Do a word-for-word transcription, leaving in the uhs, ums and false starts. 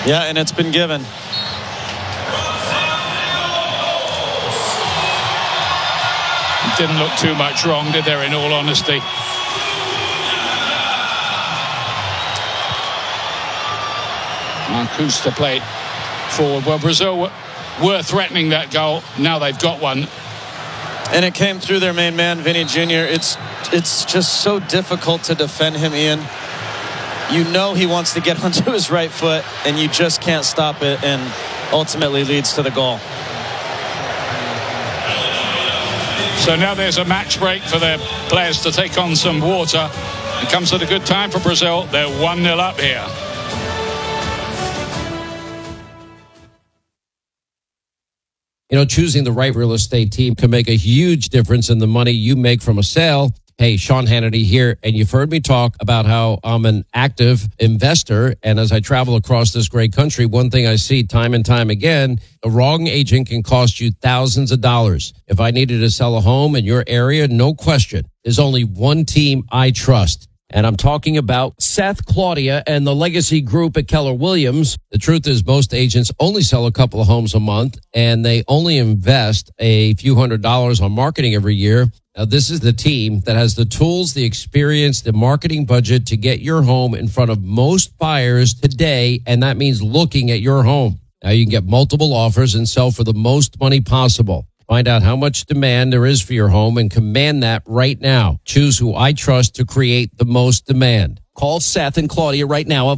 Yeah, and it's been given. Didn't look too much wrong, did there, in all honesty? Marcus to play it forward. Well, Brazil were threatening that goal. Now they've got one. And it came through their main man, Vinny Junior It's it's just so difficult to defend him, Ian. You know he wants to get onto his right foot, and you just can't stop it, and ultimately leads to the goal. So now there's a match break for their players to take on some water. It comes at a good time for Brazil. They're one nil up here. You know, choosing the right real estate team can make a huge difference in the money you make from a sale. Hey, Sean Hannity here, and you've heard me talk about how I'm an active investor, and as I travel across this great country, one thing I see time and time again, the wrong agent can cost you thousands of dollars. If I needed to sell a home in your area, no question, there's only one team I trust. And I'm talking about Seth, Claudia, and the Legacy Group at Keller Williams. The truth is most agents only sell a couple of homes a month, and they only invest a few hundred dollars on marketing every year. Now, this is the team that has the tools, the experience, the marketing budget to get your home in front of most buyers today, and that means looking at your home. Now, you can get multiple offers and sell for the most money possible. Find out how much demand there is for your home and command that right now. Choose who I trust to create the most demand. Call Seth and Claudia right now.